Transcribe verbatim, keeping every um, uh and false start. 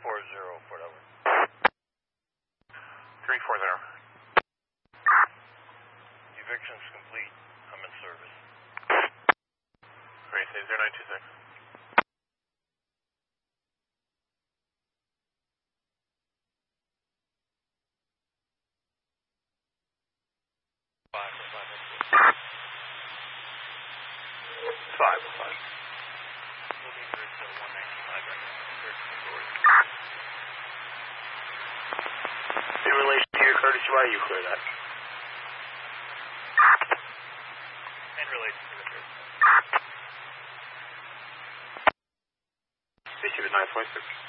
four zero, Fort Edward. three four zero. Eviction's complete. I'm in service. Great, say zero nine two six. Five, five, Five, five. Looking for one ninety-five right now. In relation to your courtesy, why you clear that? In relation to the first. Receive it nine four six.